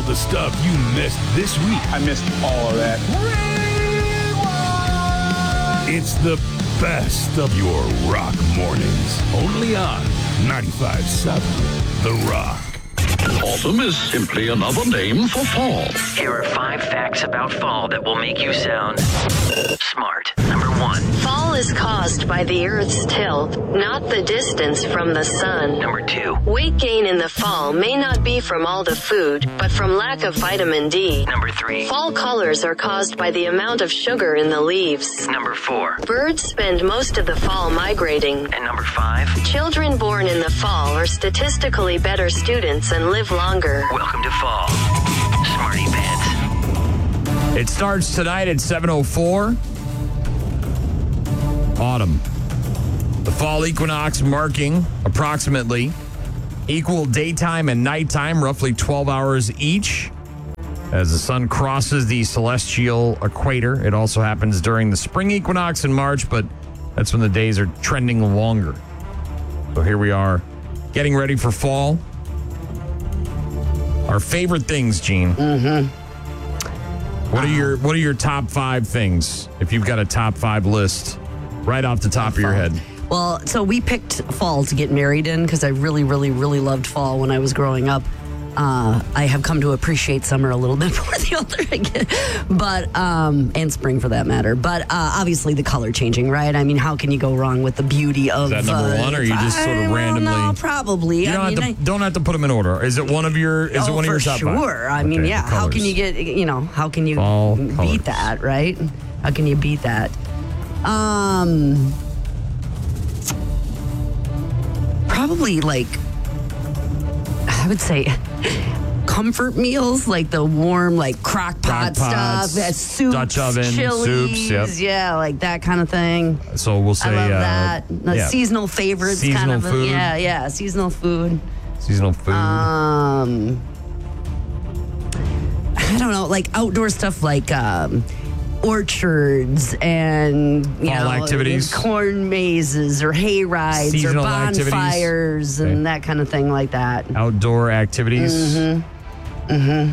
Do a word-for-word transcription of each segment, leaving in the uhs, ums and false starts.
the stuff you missed this week. I missed all of that. Rewind! It's the best of your rock mornings. Only on ninety-five point seven The Rock. Autumn is simply another name for fall. Here are five facts about fall that will make you sound smart. Number one. Fall is caused by the Earth's tilt, not the distance from the sun. Number two. Weight gain in the fall may not be from all the food, but from lack of vitamin D. Number three. Fall colors are caused by the amount of sugar in the leaves. Number four. Birds spend most of the fall migrating. And number five. Children born in the fall are statistically better students and live longer. Welcome to fall. Smarty Pants. It starts tonight at seven oh four. Autumn. The fall equinox marking approximately equal daytime and nighttime, roughly twelve hours each, as the sun crosses the celestial equator. It also happens during the spring equinox in March, but that's when the days are trending longer. So here we are, getting ready for fall. Our favorite things, Gene. Mm-hmm. What are your What are your top five things? If you've got a top five list, right off the top of your head. Well, so we picked fall to get married in because I really, really, really loved fall when I was growing up. Uh, I have come to appreciate summer a little bit more the older I get, but um, and spring for that matter. But uh, obviously the color changing, right? I mean, how can you go wrong with the beauty of? Is that number uh, one, or you just sort of I, randomly? Well, no, probably. You don't, I mean, have to, I, don't have to put them in order. Is it one of your? Is oh, it one of your for top five? Sure. I mean, Okay, yeah. How colors. can you get? You know, how can you Fall beat colors. that? Right? How can you beat that? Um, probably like I would say. Comfort meals, like the warm, like crock pot Crock pots, stuff, that soups, Dutch oven, chilies, soups, yep. yeah, like that kind of thing. So we'll say I love uh, that. The yeah. seasonal favorites, Seasonal kind of. food. Yeah, yeah, seasonal food. Seasonal food. Um, I don't know, like outdoor stuff, like um, orchards and you Fall know, activities. corn mazes or hay rides Seasonal or activities. bonfires and Okay. that kind of thing, like that. Outdoor activities. Mm-hmm. Mm-hmm.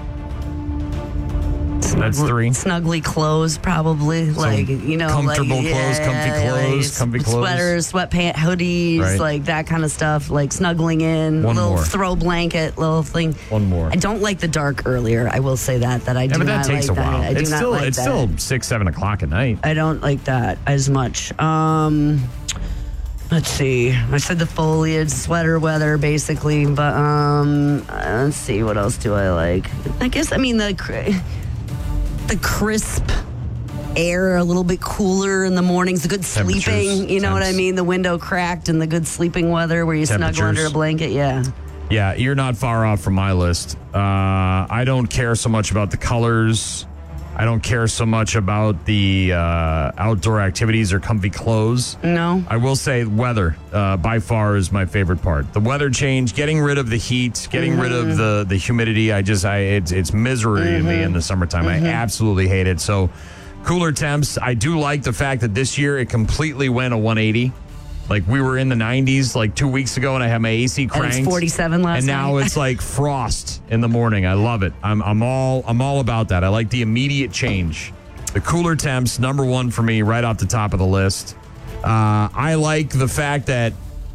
That's three. Snuggly clothes, probably. So like, you know, comfortable like, clothes, yeah, comfy clothes, like comfy clothes. Sweaters, sweatpants, hoodies, Right. like that kind of stuff. Like snuggling in, One little more. throw blanket, little thing. One more. I don't like the dark earlier. I will say that, that I do Yeah, but that not takes like a while. that. I do It's not still like it's that. still six, seven o'clock at night. I don't like that as much. Um, let's see. I said the foliage, sweater weather, basically. But um, uh, let's see. What else do I like? I guess I mean the cr- the crisp air, a little bit cooler in the mornings. The good sleeping. Temperatures, You know what I temps. mean? The window cracked and the good sleeping weather where you snuggle Temperatures. under a blanket. Yeah. Yeah, you're not far off from my list. Uh, I don't care so much about the colors. I don't care so much about the uh, outdoor activities or comfy clothes. No. I will say weather uh, by far is my favorite part. The weather change, getting rid of the heat, getting rid of the, the humidity. I just, I it's, it's misery to me in the summertime. I absolutely hate it. So cooler temps. I do like the fact that this year it completely went a one eighty. Like we were in the nineties like two weeks ago, and I had my A C And cranked. it's forty-seven last and now night. it's like frost in the morning. I love it. I'm I'm all I'm all about that. I like the immediate change. The cooler temps, number one for me, right off the top of the list. Uh, I like the fact that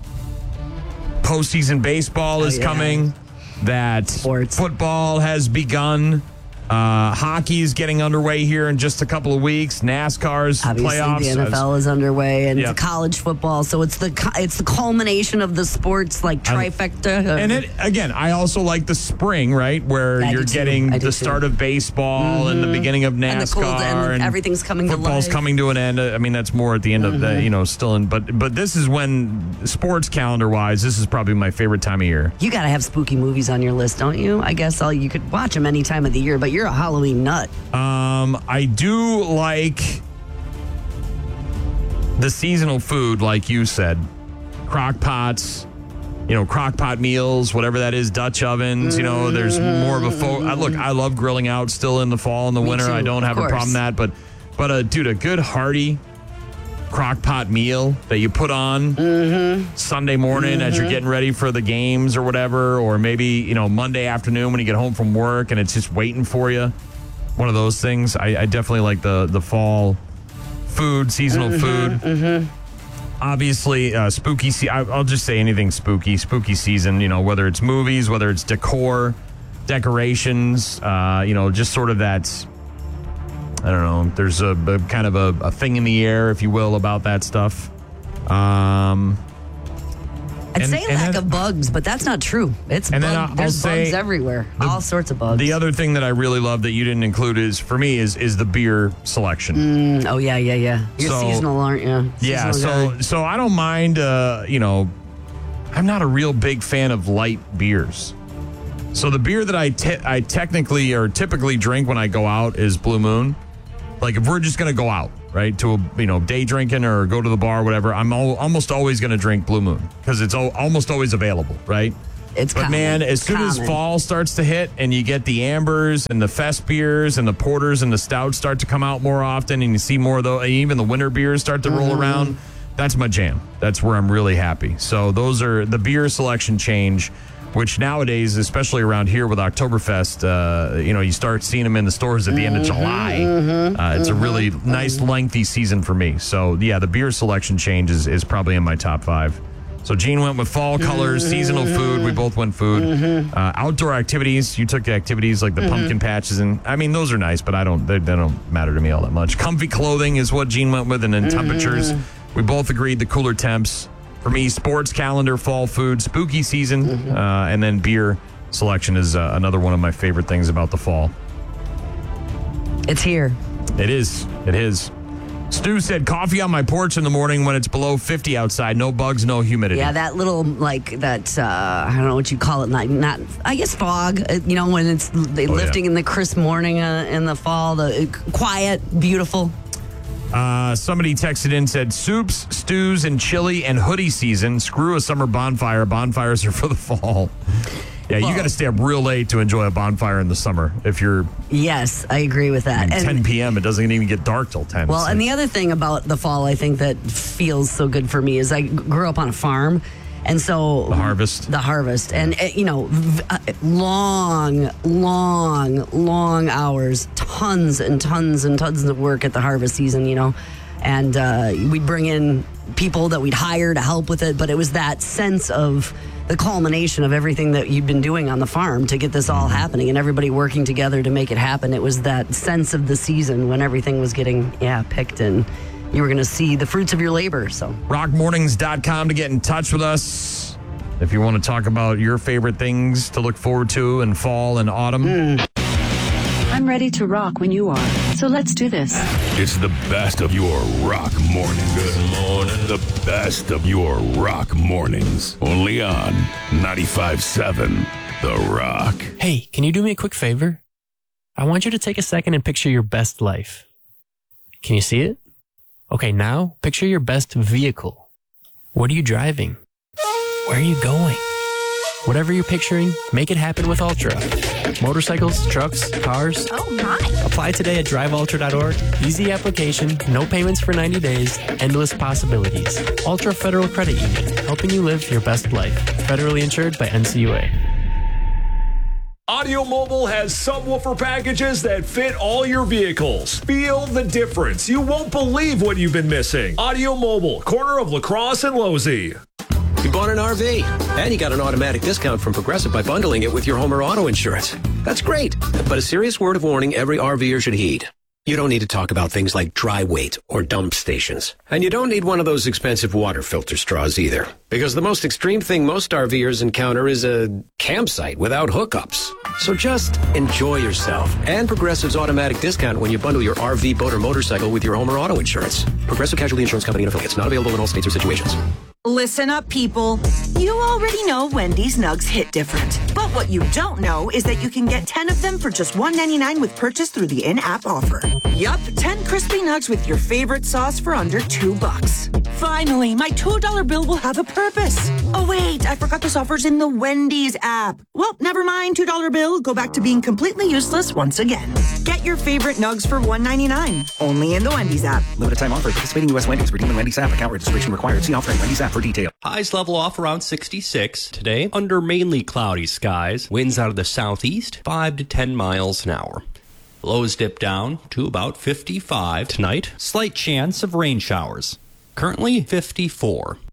postseason baseball is yeah. coming. That Sports. football has begun. Uh, hockey is getting underway here in just a couple of weeks. NASCAR's Obviously, playoffs. the N F L is underway, and Yeah. it's college football. So it's the cu- it's the culmination of the sports like trifecta. And it again, I also like the spring, right, where I do you're too. getting I do the too. start of baseball and the beginning of NASCAR, And the cool- and everything's coming to football's life. coming to an end. I mean, that's more at the end of the, you know, still in. But but this is when sports calendar wise, this is probably my favorite time of year. You got to have spooky movies on your list, don't you? I guess all you could watch them any time of the year, but you're a Halloween nut. Um, I do like the seasonal food, like you said, crock pots, you know, crock pot meals, whatever that is, Dutch ovens. You know, there's more of a fo- I, look. I love grilling out still in the fall and the Me winter. too, I don't of have a problem course. with that, but but uh, dude, a good hearty crock pot meal that you put on Mm-hmm. Sunday morning as you're getting ready for the games or whatever, or maybe, you know, Monday afternoon when you get home from work and it's just waiting for you. One of those things. I, I definitely like the, the fall food, seasonal Mm-hmm, food. mm-hmm. Obviously, uh, spooky. Se- I, I'll just say anything spooky. Spooky season. You know, whether it's movies, whether it's decor, decorations. Uh, you know, just sort of that. I don't know. There's a, a kind of a, a thing in the air, if you will, about that stuff. Um, I'd and- say and lack then- of bugs, but that's not true. It's And bug, then I'll- I'll there's say bugs everywhere. the- All sorts of bugs. the other thing that I really love that you didn't include is, for me, is is the beer selection. Mm, oh yeah, yeah, yeah. You're So- seasonal, aren't you? Yeah, Seasonal so guy. so I don't mind. Uh, you know, I'm not a real big fan of light beers. So the beer that I te- I technically or typically drink when I go out is Blue Moon. Like if we're just gonna go out, right, to a you know day drinking or go to the bar, whatever, I'm al- almost always gonna drink Blue Moon because it's al- almost always available, right? It's But common. man, as soon as Common. fall starts to hit and you get the ambers and the fest beers and the porters and the stouts start to come out more often and you see more of those, even the winter beers start to roll Mm-hmm. around, that's my jam. That's where I'm really happy. So those are the beer selection change, which nowadays, especially around here with Oktoberfest, uh, you know, you start seeing them in the stores at the end of July. Uh, it's a really nice, lengthy season for me. So yeah, the beer selection change is, is probably in my top five. So Gene went with fall colors, seasonal food. We both went food. Uh, outdoor activities. You took the activities like the pumpkin patches, and I mean those are nice, but I don't. They, they don't matter to me all that much. Comfy clothing is what Gene went with, and then temperatures. We both agreed the cooler temps. For me, sports calendar, fall food, spooky season, uh, and then beer selection is uh, another one of my favorite things about the fall. It's here. It is. It is. Stu said coffee on my porch in the morning when it's below fifty outside. No bugs, no humidity. Yeah, that little like that. Uh, I don't know what you call it. Not, not I guess fog. Uh, you know, when it's they Oh, lifting yeah. in the crisp morning uh, in the fall. The uh, quiet, beautiful. Uh, somebody texted in, said soups, stews, and chili and hoodie season. Screw a summer bonfire. Bonfires are for the fall. Yeah, you Well- got to stay up real late to enjoy a bonfire in the summer. If you're Yes, I agree with that. I mean, ten p.m., it doesn't even get dark till ten. Well, It's and like- the other thing about the fall, I think that feels so good for me is I grew up on a farm, and so The harvest. the harvest, and uh, you know, v- uh, long, long, long hours, tons and tons and tons of work at the harvest season, you know, and uh, we'd bring in people that we'd hire to help with it, but it was that sense of the culmination of everything that you'd been doing on the farm to get this all happening and everybody working together to make it happen. It was that sense of the season when everything was getting, yeah, picked and you were going to see the fruits of your labor. So rock mornings dot com to get in touch with us. If you want to talk about your favorite things to look forward to in fall and autumn. Mm. I'm ready to rock when you are. So let's do this. It's the best of your rock mornings. Good morning. The best of your rock mornings. Only on ninety-five seven The Rock. Hey, can you do me a quick favor? I want you to take a second and picture your best life. Can you see it? Okay, now picture your best vehicle. What are you driving? Where are you going? Whatever you're picturing, make it happen with Ultra. Motorcycles, trucks, cars. Oh my. Apply today at drive ultra dot org. Easy application, no payments for ninety days, endless possibilities. Ultra Federal Credit Union, helping you live your best life. Federally insured by N C U A. Audio Mobile has subwoofer packages that fit all your vehicles. Feel the difference. You won't believe what you've been missing. Audio Mobile, corner of La Crosse and Losey. You bought an R V, and you got an automatic discount from Progressive by bundling it with your home or auto insurance. That's great, but a serious word of warning every RVer should heed. You don't need to talk about things like dry weight or dump stations. And you don't need one of those expensive water filter straws either. Because the most extreme thing most RVers encounter is a campsite without hookups. So just enjoy yourself and Progressive's automatic discount when you bundle your R V, boat, or motorcycle with your home or auto insurance. Progressive Casualty Insurance Company and affiliates. Not available in all states or situations. Listen up, people. You already know Wendy's Nugs hit different. But what you don't know is that you can get ten of them for just one dollar and ninety-nine cents with purchase through the in-app offer. Yup, ten crispy nugs with your favorite sauce for under two bucks. Finally, my two dollar bill will have a purpose. Oh wait, I forgot this offer's in the Wendy's app. Well, never mind, two dollar bill. Go back to being completely useless once again. Get your favorite nugs for one dollar and ninety-nine cents. Only in the Wendy's app. Limited time offer. Participating U S Wendy's. Redeem the Wendy's app. Account registration required. See offer in Wendy's app for detail. Highs level off around sixty-six today under mainly cloudy skies. Winds out of the southeast, five to ten miles an hour. Lows dip down to about fifty-five tonight. Slight chance of rain showers. Currently fifty-four.